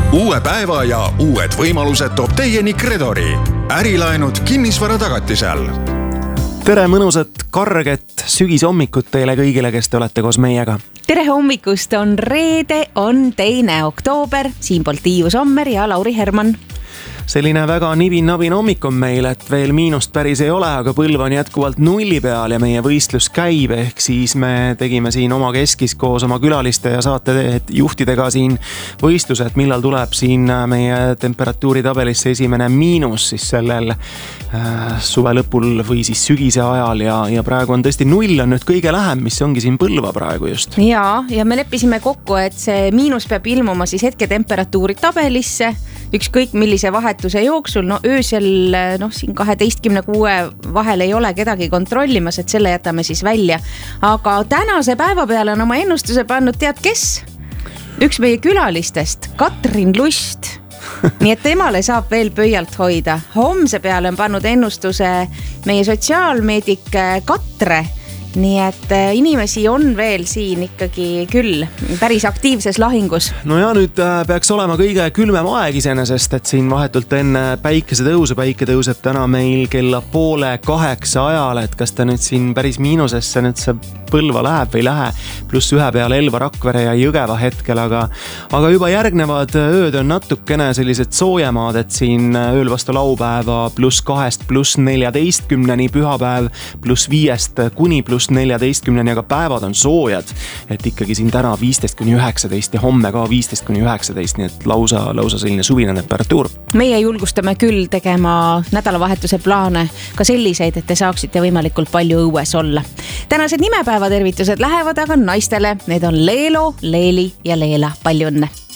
Uue päeva ja uued võimalused toob teieni Credori. Ärilaenud kinnisvara tagatisel. Tere mõnusat karget sügishommikut teile kõigile, kes te olete koos meiega. Tere hommikust, on reede, on 2. oktoober. Siinpoolt Tiiu Sommer ja Lauri Herman. Selline väga nibin-nabin hommik on meil, et veel miinust päris ei ole, aga põlv on jätkuvalt nulli peal ja meie võistlus käib, ehk siis me tegime siin oma keskis koos oma külaliste ja saatejuhtidega siin võistluse, et millal tuleb siin meie temperatuuri tabelisse esimene miinus siis sellel suve lõpul või siis sügise ajal ja praegu on tõesti null on nüüd kõige lähem, mis ongi siin Põlva praegu just. Ja me leppisime kokku, et see miinus peab ilmuma siis hetketemperatuuri tabelisse, ükskõik millise vahetuse jooksul, öösel siin 12-6 vahel ei ole kedagi kontrollimas, et selle jätame siis välja. Aga tänase päeva peale on oma ennustuse pannud, tead kes? Üks meie külalistest, Katrin Lust. Nii et temale saab veel pöialt hoida. Homse peale on pannud ennustuse meie sotsiaalmeedik Katre. Nii et inimesi on veel siin ikkagi küll päris aktiivses lahingus. No ja nüüd peaks olema kõige külmem aeg iseenesest, et siin vahetult enne päike tõuseb täna meil kella 7:30 ajal, et kas ta nüüd siin päris miinusesse nüüd see Põlva läheb või ei lähe, pluss ühe peale Elva, Rakvere ja Jõgeva hetkel, aga juba järgnevad ööd on natukene sellised soojemaad, et siin ööl vastu laupäeva +2 +14, pühapäev +5 kuni +14, aga päevad on soojad, et ikkagi siin täna 15-19 ja homme ka 15-19, nii et lausa selline suvine temperatuur. Meie julgustame küll tegema nädalavahetuse plaane ka selliseid, et te saaksite võimalikult palju õues olla. Tänased nimepäeva tervitused lähevad aga naistele, need on Leelo, Leeli ja Leela, palju õnne!